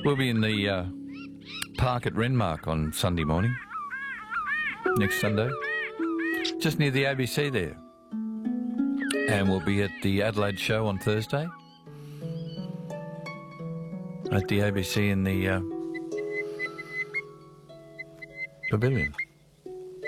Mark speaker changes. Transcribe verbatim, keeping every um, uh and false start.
Speaker 1: We'll be in the uh, park at Renmark on Sunday morning, next Sunday, just near the A B C there. And we'll be at the Adelaide show on Thursday at the A B C in the uh, pavilion.